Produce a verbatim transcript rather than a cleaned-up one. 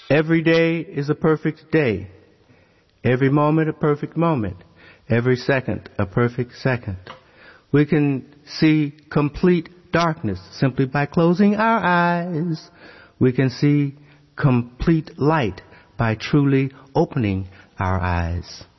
Every day is a perfect day. Every moment a perfect moment. Every second a perfect second. We can see complete darkness simply by closing our eyes. We can see complete light by truly opening our eyes.